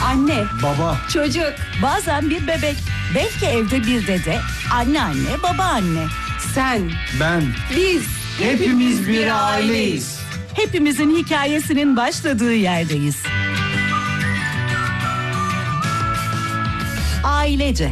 Anne, Baba. çocuk, Bazen bir bebek, belki evde bir dede, anneanne, babaanne. sen, Ben. biz. Hepimiz bir aileyiz. Hepimizin hikayesinin başladığı yerdeyiz. Ailece.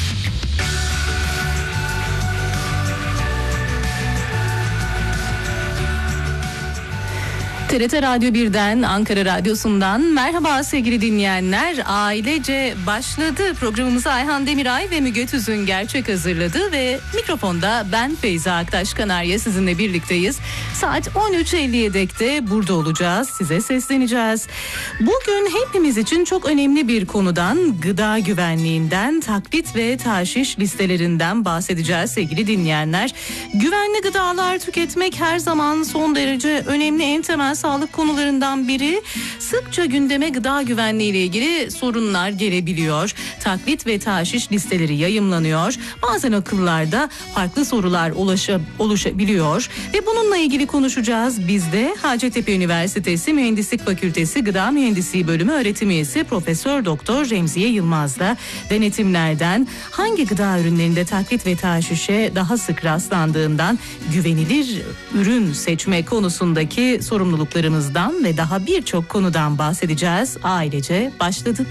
TRT Radyo 1'den, Ankara Radyosu'ndan merhaba sevgili dinleyenler. Ailece başladı. Programımızı Ayhan Demiray ve Müge Tüzün Gerçek hazırladı ve mikrofonda ben Feyza Aktaş Kanarya sizinle birlikteyiz. Saat 13.50'ye dek de burada olacağız. Size sesleneceğiz. Bugün hepimiz için çok önemli bir konudan, gıda güvenliğinden, taklit ve taşiş listelerinden bahsedeceğiz sevgili dinleyenler. Güvenli gıdalar tüketmek her zaman son derece önemli, en temel sağlık konularından biri. Sıkça gündeme gıda güvenliği ile ilgili sorunlar gelebiliyor. Taklit ve taşiş listeleri yayımlanıyor. Bazen akıllarda farklı sorular oluşabiliyor ve bununla ilgili konuşacağız. Biz de Hacettepe Üniversitesi Mühendislik Fakültesi Gıda Mühendisliği Bölümü öğretim üyesi Profesör Doktor Remziye Yılmaz'la denetimlerden hangi gıda ürünlerinde taklit ve taşişe daha sık rastlandığından, güvenilir ürün seçme konusundaki sorumluluklarımızdan ve daha birçok konudan bahsedeceğiz. Ailece başladı.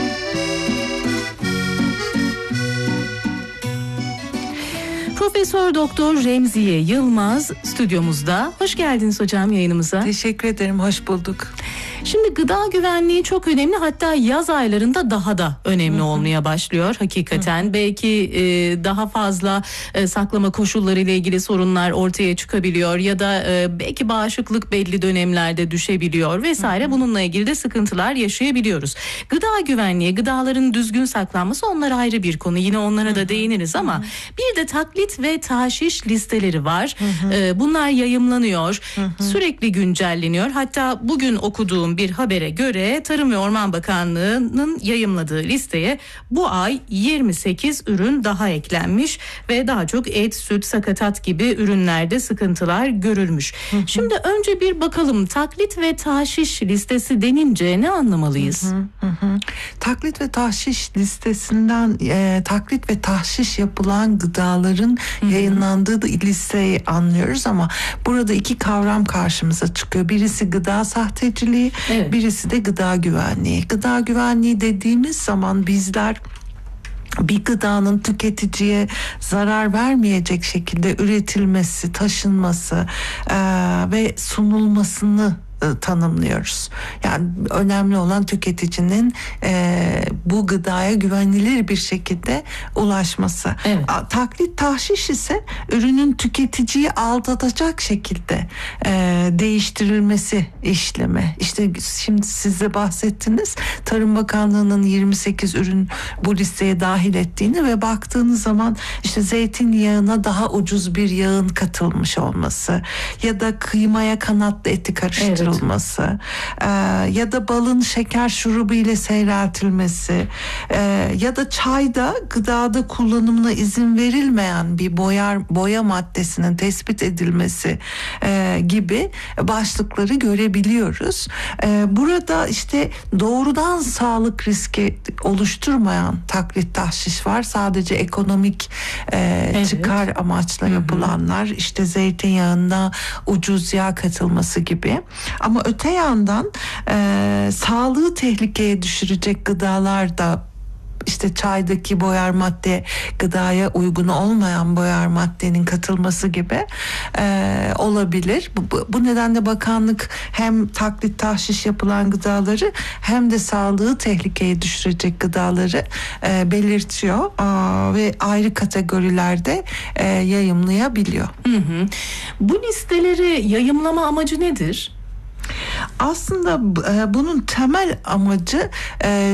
Profesör Doktor Remziye Yılmaz stüdyomuzda. Hoş geldiniz hocam yayınımıza. Teşekkür ederim, hoş bulduk. Şimdi gıda güvenliği çok önemli, hatta yaz aylarında daha da önemli olmaya başlıyor hakikaten. Belki daha fazla saklama koşulları ile ilgili sorunlar ortaya çıkabiliyor ya da belki bağışıklık belli dönemlerde düşebiliyor vesaire. Bununla ilgili de sıkıntılar yaşayabiliyoruz. Gıda güvenliği, gıdaların düzgün saklanması, onlar ayrı bir konu. Yine onlara da değiniriz ama bir de taklit ve taşiş listeleri var. Bunlar yayımlanıyor, sürekli güncelleniyor. Hatta bugün okuduğum bir habere göre Tarım ve Orman Bakanlığı'nın yayımladığı listeye bu ay 28 ürün daha eklenmiş ve daha çok et, süt, sakatat gibi ürünlerde sıkıntılar görülmüş. Şimdi önce bir bakalım, taklit ve taşiş listesi denince ne anlamalıyız? Taklit ve tahşiş listesinden taklit ve tahşiş yapılan gıdaların yayınlandığı listeyi anlıyoruz ama burada iki kavram karşımıza çıkıyor. Birisi gıda sahteciliği, Evet. birisi de gıda güvenliği. Gıda güvenliği dediğimiz zaman bizler bir gıdanın tüketiciye zarar vermeyecek şekilde üretilmesi, taşınması ve sunulmasını tanımlıyoruz. Yani önemli olan tüketicinin bu gıdaya güvenilir bir şekilde ulaşması. Evet. Taklit tahşiş ise ürünün tüketiciyi aldatacak şekilde değiştirilmesi işlemi. İşte şimdi siz de bahsettiniz. Tarım Bakanlığı'nın 28 ürün bu listeye dahil ettiğini ve baktığınız zaman işte zeytinyağına daha ucuz bir yağın katılmış olması ya da kıymaya kanatlı eti karıştırılması. Ya da balın şeker şurubu ile seyreltilmesi ya da çayda gıdada kullanımına izin verilmeyen bir boya maddesinin tespit edilmesi gibi başlıkları görebiliyoruz. Burada işte doğrudan sağlık riski oluşturmayan taklit tahşiş var. Sadece ekonomik çıkar amaçla yapılanlar, işte zeytinyağına ucuz yağ katılması gibi. Ama öte yandan sağlığı tehlikeye düşürecek gıdalar da, işte çaydaki boyar madde, gıdaya uygun olmayan boyar maddenin katılması gibi olabilir. Bu nedenle bakanlık hem taklit tahşiş yapılan gıdaları hem de sağlığı tehlikeye düşürecek gıdaları belirtiyor ve ayrı kategorilerde yayımlayabiliyor. Bu listeleri yayımlama amacı nedir? Aslında bunun temel amacı